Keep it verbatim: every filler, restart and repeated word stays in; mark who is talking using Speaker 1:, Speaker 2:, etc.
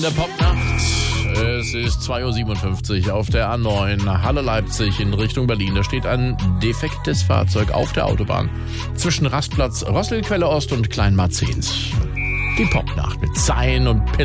Speaker 1: Der Popnacht. Es ist zwei Uhr siebenundfünfzig auf der A neun Halle Leipzig in Richtung Berlin. Da steht ein defektes Fahrzeug auf der Autobahn zwischen Rastplatz Rosselquelle Ost und Kleinmarzens. Die Popnacht mit Zein und Pillen.